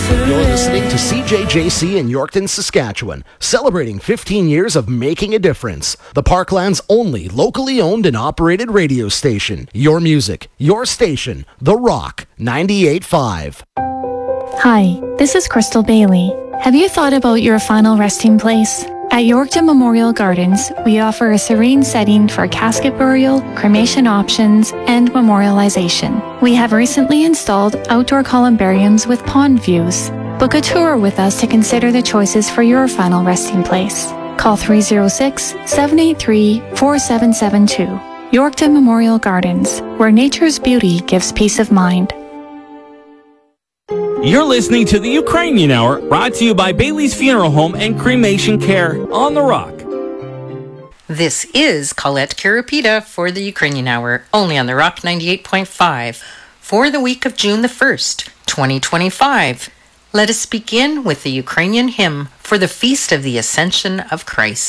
You're listening to CJJC in Yorkton, Saskatchewan, celebrating 15 years of making a difference. The Parkland's only locally owned and operated radio station. Your music, your station, The Rock 98.5. Hi, this is Crystal Bailey. Have you thought about your final resting place? At Yorkton Memorial Gardens, we offer a serene setting for casket burial, cremation options, and memorialization. We have recently installed outdoor columbariums with pond views. Book a tour with us to consider the choices for your final resting place. Call 306-783-4772. Yorkton Memorial Gardens, where nature's beauty gives peace of mind. You're listening to the Ukrainian Hour, brought to you by Bailey's Funeral Home and Cremation Care on The Rock. This is Colette Kiripita for the Ukrainian Hour, only on The Rock 98.5, for the week of June the 1st, 2025. Let us begin with the Ukrainian hymn for the Feast of the Ascension of Christ.